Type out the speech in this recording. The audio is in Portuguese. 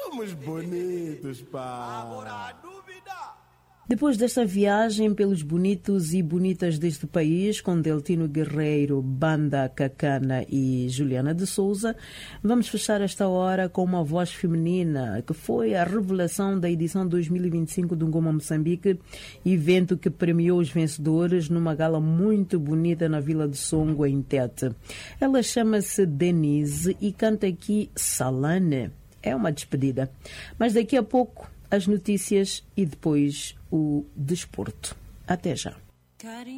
Somos bonitos, pá. Agora a dúvida. Depois desta viagem pelos bonitos e bonitas deste país, com Deltino Guerreiro, Banda Cacana e Juliana de Souza, vamos fechar esta hora com uma voz feminina, que foi a revelação da edição 2025 do Ngoma Moçambique, evento que premiou os vencedores numa gala muito bonita na Vila de Songo, em Tete. Ela chama-se Denise e canta aqui Salane. É uma despedida. Mas daqui a pouco as notícias e depois o desporto. Até já.